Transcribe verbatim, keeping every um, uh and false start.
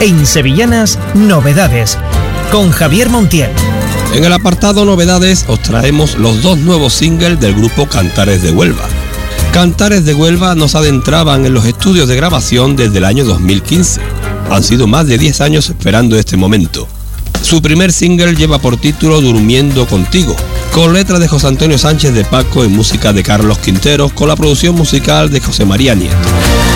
En Sevillanas, novedades, con Javier Montiel. En el apartado novedades os traemos los dos nuevos singles del grupo Cantares de Huelva. Cantares de Huelva nos adentraban en los estudios de grabación desde el año dos mil quince. Han sido más de diez años esperando este momento. Su primer single lleva por título Durmiendo Contigo, con letra de José Antonio Sánchez de Paco y música de Carlos Quinteros, con la producción musical de José María Nieto.